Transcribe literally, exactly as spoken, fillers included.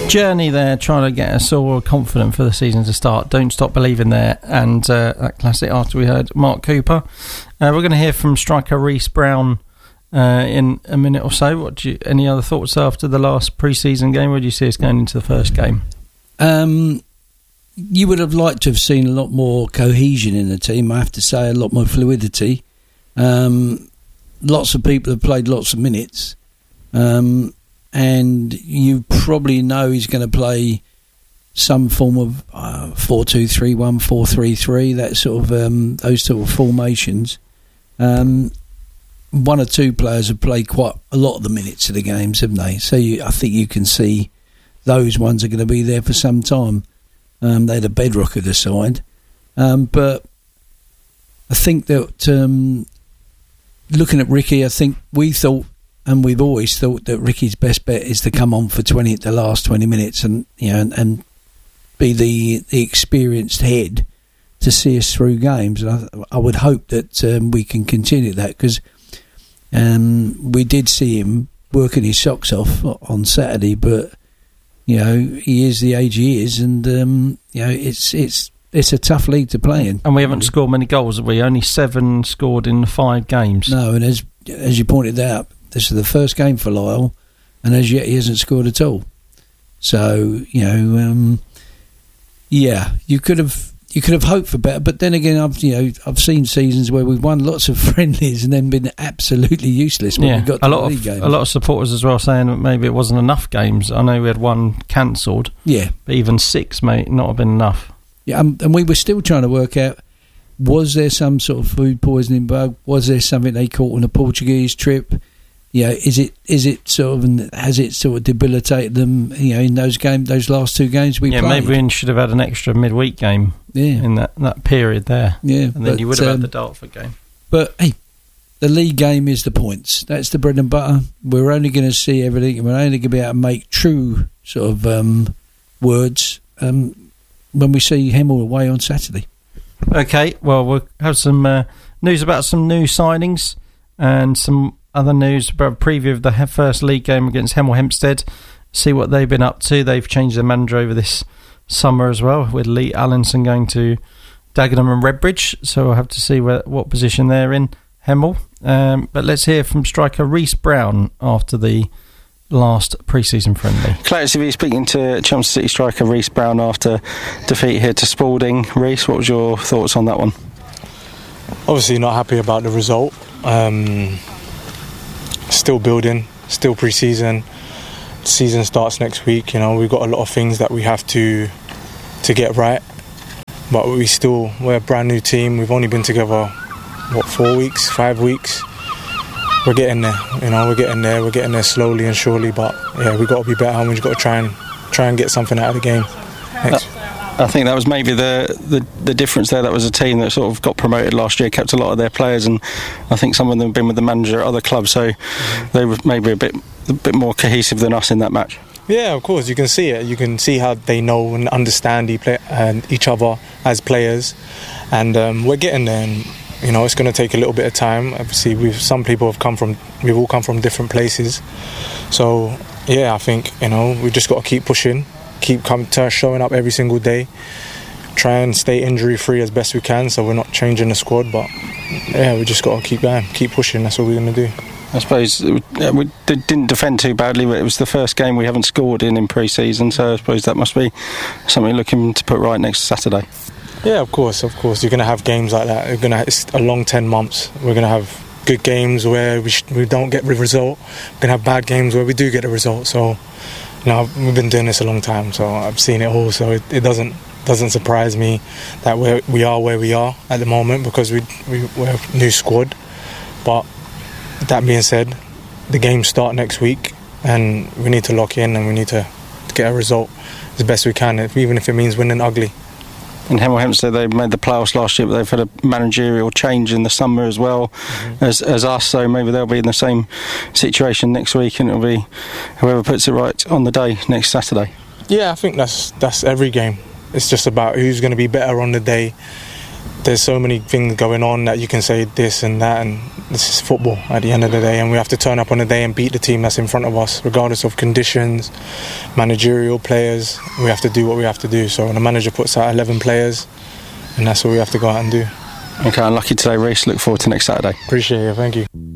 Journey there, trying to get us all confident for the season to start. Don't stop believing there, and uh, that classic after we heard Mark Cooper. Uh, we're going to hear from striker Reece Brown uh, in a minute or so. What do you, any other thoughts after the last pre-season game? Where do you see us going into the first game? Um, you would have liked to have seen a lot more cohesion in the team, I have to say, a lot more fluidity. Um, lots of people have played lots of minutes. Um And you probably know he's going to play some form of uh, four two three one, four three three, that sort of um, those sort of formations. Um, one or two players have played quite a lot of the minutes of the games, haven't they? So you, I think you can see those ones are going to be there for some time. Um, they're the bedrock of the side. Um, but I think that um, looking at Ricky, I think we thought, and we've always thought that Ricky's best bet is to come on for twenty the last twenty minutes, and you know, and, and be the the experienced head to see us through games. And I, I would hope that um, we can continue that, because um, we did see him working his socks off on Saturday. But you know, he is the age he is, and um, you know, it's it's it's a tough league to play in. And we haven't scored many goals, have we? Only seven scored in five games. No, and as as you pointed out, this is the first game for Lyle, and as yet he hasn't scored at all. So you know, um, yeah, you could have you could have hoped for better. But then again, I've you know I've seen seasons where we've won lots of friendlies and then been absolutely useless when yeah, we got to a lot the league of games. A lot of supporters as well saying that maybe it wasn't enough games. I know we had one cancelled. Yeah, but even six may not have been enough. Yeah, um, and we were still trying to work out, was there some sort of food poisoning bug? Was there something they caught on a Portuguese trip? You know, is it is it sort of has it sort of debilitated them? You know, in those games, those last two games we yeah, played. maybe we should have had an extra midweek game. Yeah. in that, that period there. Yeah, and then but, you would have um, had the Dartford game. But hey, the league game is the points. That's the bread and butter. We're only going to see everything, and we're only going to be able to make true sort of um, words um, when we see Hemel away on Saturday. Okay, well we'll have some uh, news about some new signings and some other news about a preview of the first league game against Hemel Hempstead. See what they've been up to. They've changed their manager over this summer as well, with Lee Allinson going to Dagenham and Redbridge. So we'll have to see where, what position they're in, Hemel. Um, but let's hear from striker Reece Brown after the last pre-season friendly. Claire T V speaking to Chelmsford City striker Reece Brown after defeat here to Spalding. Reece, what was your thoughts on that one? Obviously not happy about the result. Um, still building, still pre-season. Season starts next week. You know, we've got a lot of things that we have to to get right. But we still, we're a brand new team. We've only been together, what, four weeks, five weeks. We're getting there. You know, we're getting there. We're getting there slowly and surely. But yeah, we've got to be better, and we've got to try and try and get something out of the game next. I think that was maybe the, the, the difference there. That was a team that sort of got promoted last year, kept a lot of their players, and I think some of them have been with the manager at other clubs, so mm-hmm. they were maybe a bit a bit more cohesive than us in that match. Yeah, of course, you can see it. You can see how they know and understand each other as players, and um, we're getting there. And you know, it's going to take a little bit of time. Obviously, we've some people have come from, we've all come from different places. So yeah, I think you know we just got to keep pushing. Keep come to showing up every single day, try and stay injury free as best we can, so we're not changing the squad. But yeah, we just got to keep going, keep pushing. That's what we're going to do. I suppose we didn't defend too badly, but it was the first game we haven't scored in in pre-season, so I suppose that must be something looking to put right next Saturday. Yeah, of course, of course. You're going to have games like that. You're going to, it's a long ten months. We're going to have good games where we sh- we don't get the result. We're going to have bad games where we do get the result. So. No, we've been doing this a long time, so I've seen it all. So it, it doesn't doesn't surprise me that we're, we are where we are at the moment, because we, we we're a new squad. But that being said, the games start next week, and we need to lock in, and we need to, to get a result as best we can, if, even if it means winning ugly. And Hemel Hempstead, they made the playoffs last year, but they've had a managerial change in the summer as well, mm-hmm. as as us, so maybe they'll be in the same situation next week, and it'll be whoever puts it right on the day next Saturday. Yeah, I think that's that's every game. It's just about who's going to be better on the day. there's so many things going on that you can say this and that, and this is football at the end of the day, and we have to turn up on the day and beat the team that's in front of us, regardless of conditions, managerial players. We have to do what we have to do. So when the manager puts out eleven players, and that's what we have to go out and do. Okay, unlucky today, Reece. Look forward to next Saturday. Appreciate it, thank you.